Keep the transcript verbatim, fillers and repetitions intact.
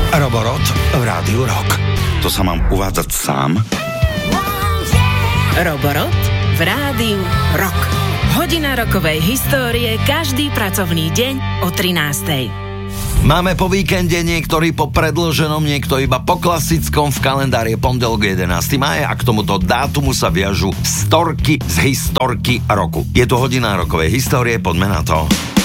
Roborod v Rádiu Rock. To sa mám uvádzať sám? Roborod v Rádiu Rock. Hodina rokovej histórie každý pracovný deň o trinástej. Máme po víkende, niektorí po predĺženom, niekto iba po klasickom, v kalendári pondelok jedenásteho mája a k tomuto dátumu sa viažu storky z historky roku. Je to hodina rokovej histórie, poďme na to.